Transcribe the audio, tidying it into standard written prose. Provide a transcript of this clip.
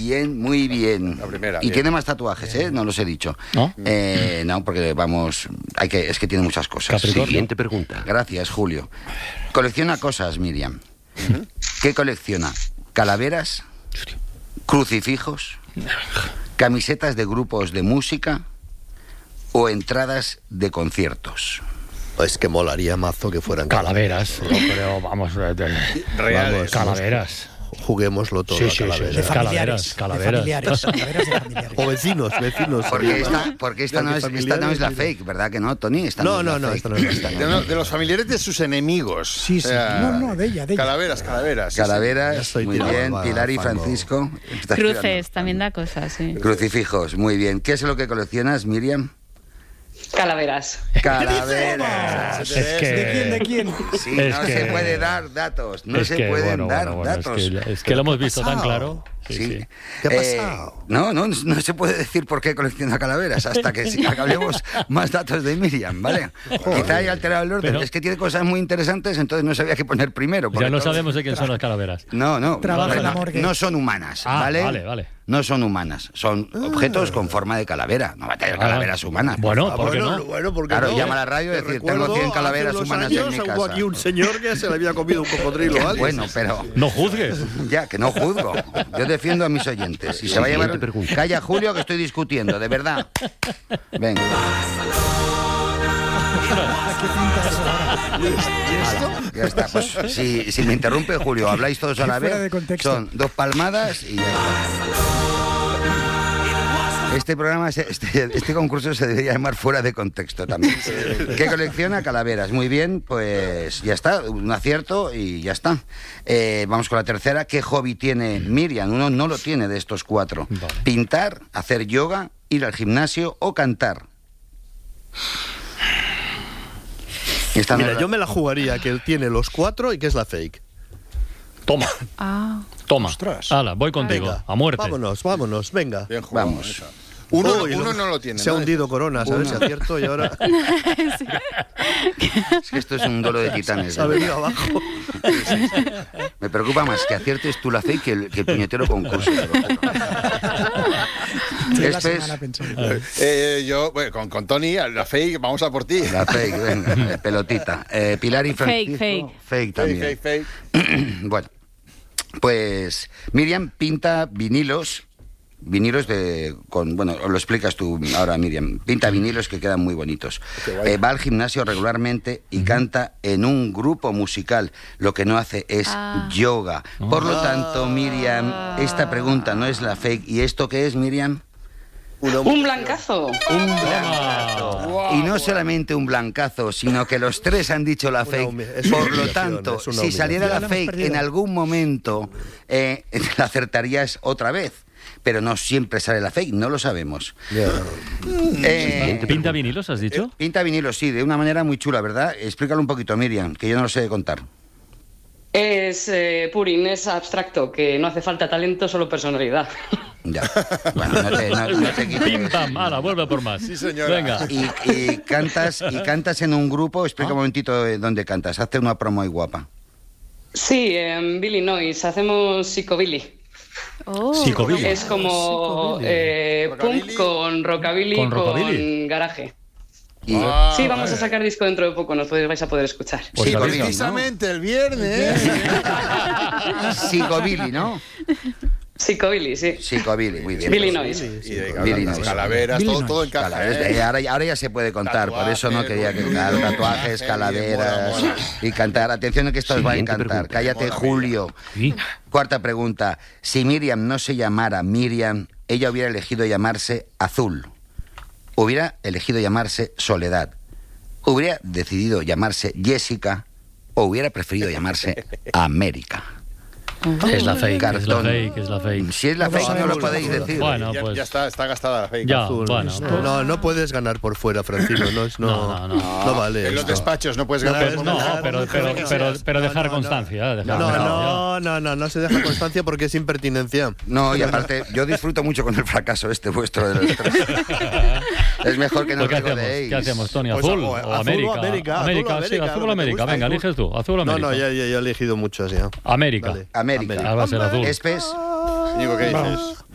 bien, muy bien. La primera. Y bien. tiene más tatuajes, ¿eh? No los he dicho. ¿No? No, porque vamos... es que tiene muchas cosas. Capricornio. Siguiente pregunta. Gracias, Julio. Colecciona cosas, Miriam. ¿Qué colecciona? ¿Calaveras? ¿Crucifijos? ¿Camisetas de grupos de música? ¿O entradas de conciertos? Pues que molaría mazo que fueran Calaveras, yo creo, vamos, Reales. calaveras. Juguémoslo todo Sí, a sí, calaveras. sí, De calaveras, familiares. calaveras. De familiares. Calaveras de familiares. O vecinos. Porque esta no es la fake, ¿verdad que no, Tony? Esta No, es la no, fake. esta no es la fake. De los familiares de sus enemigos. Sí, sí. No, de ella. Calaveras. sí, Calaveras, Ya soy muy tirado bien. al Pilar y fango. Francisco. Estás Cruces, tirando. también da cosas, sí. Crucifijos, muy bien. ¿Qué es lo que coleccionas, Miriam? Calaveras. Calaveras. Es que... ¿De quién? Sí, Es no que- se puede dar datos. No es se que, pueden dar bueno, datos. Es que lo hemos visto tan claro. Sí, Sí. sí. ¿Qué ha pasado? No se puede decir por qué colecciona calaveras hasta que acabemos más datos de Miriam, ¿vale? Quizá haya alterado el orden. Pero- Es que tiene cosas muy interesantes, entonces no sabía qué poner primero. Ya porque no todos- sabemos de quién son las calaveras. No. Trabaja en la morgue. No son humanas, Ah, ¿vale? vale. No son humanas. Son objetos con forma de calavera. No va a tener calaveras humanas. por Bueno, favor. ¿por qué no? Bueno, ¿por qué Claro, no? llama a la radio y Te decir, recuerdo, tengo 100 calaveras hace unos humanas años en mi hubo casa. aquí un señor que se le había comido un cocodrilo a alguien. Bueno, pero... No juzgues. Ya, que no juzgo. Yo defiendo a mis oyentes. Y se va a llevar... Siguiente pregunta. Calla, Julio, que estoy discutiendo, de verdad. Venga. ¿Qué pinta eso ahora? Ya está. Pues si me interrumpe, Julio, habláis todos a la Fuera de vez. contexto. Son 2 palmadas y ya está. Este programa, este concurso se debería llamar Fuera de Contexto también. ¿Qué colecciona? Calaveras. Muy bien, pues ya está, un acierto y ya está. Vamos con la tercera. ¿Qué hobby tiene Miriam? Uno no lo tiene de estos 4. Vale. Pintar, hacer yoga, ir al gimnasio o cantar. Esta no Mira, la- yo me la jugaría que él tiene los 4 y que es la fake. Toma, Ah, toma. Ostras. Hala, voy contigo. Venga, A muerte. vámonos, venga. Bien jugado, Vamos. esa. Uno Uy, no lo tiene. Se ha ¿no? hundido Coronas, a ver si acierto y ahora Es que esto es un duelo de titanes. se ha venido abajo. Me preocupa más que aciertes tú la fe que el puñetero concurso. te lo juro. Toda la Este semana es pensando. Yo, bueno, con Tony, la fake, vamos a por ti. la fake, venga, pelotita. Pilar y Francisco. Fake también. Fake. Bueno, pues Miriam pinta vinilos bueno, lo explicas tú ahora, Miriam. Pinta vinilos que quedan muy bonitos. Va al gimnasio regularmente y canta en un grupo musical. Lo que no hace es yoga. Por lo tanto, Miriam, esta pregunta no es la fake. ¿Y esto qué es, Miriam? Un blancazo. Un blancazo. Y no solamente un blancazo, sino que los 3 han dicho la fake. es una Por lo humillación, tanto, es una si saliera la humillación. Ya lo hemos fake perdido. en algún momento, la acertarías otra vez. Pero no siempre sale la fake, no lo sabemos. ¿Pinta vinilos, has dicho? Pinta vinilos, sí, de una manera muy chula, ¿verdad? Explícalo un poquito, Miriam, que yo no lo sé de contar. Es Purin, es abstracto, que no hace falta talento, solo personalidad. Ya. Bueno, no te quites. Pim, pam, hala, vuelve a por más. Sí, señora. Venga. Y cantas en un grupo. Explica un momentito dónde cantas. Hazte una promo ahí guapa. Sí, en Billy Noise hacemos psicobilly. Psicobilly. Es como Rockabilly. punk con rockabilly, ¿Con con rockabilly? garaje. Y, Sí, vamos a sacar disco dentro de poco, nos vais a poder escuchar. Pues Sí, a ver, Billy, ¿no? Precisamente el viernes. Psicobilly, ¿no? Psicobilly, sí. Psicobilly, muy bien. Billy Noise. Y de Billy las Noise. calaveras, Billy todo Noise. encaja. Calaveras, ahora ya se puede contar, por eso no quería que Tatuajes, tatuajes, mola, calaveras mola. y cantar. Atención que esto os va a Siguiente encantar. pregunta. Cállate, Mola, Julio. Sí. Cuarta pregunta. Si Miriam no se llamara Miriam, ella hubiera elegido llamarse Azul. Hubiera elegido llamarse Soledad. Hubiera decidido llamarse Jessica o hubiera preferido llamarse América. Es la fake, es la Cartón. fake, es la fake. Si es la fake no lo podéis decir. Bueno, pues... Ya está gastada la fake. Ya, Azul. bueno. No puedes ganar por fuera, Francisco. No vale. En los esto. despachos no puedes ganar. Pero, pero dejar constancia. Dejar constancia. No se deja constancia porque es impertinencia. No, y aparte, yo disfruto mucho con el fracaso este vuestro de los 3. Es mejor que no Pues, ¿qué hacemos? regodeéis. ¿Qué hacemos, Tony? Pues, ¿Azul o o azul América? o América, América, azul o sí, América, azul lo o que te América. guste. Venga, eliges tú. Azul o América. Ya he elegido muchos ya. América. Vale. América. Ah, va a ser azul. Espes. Digo, ¿qué dices?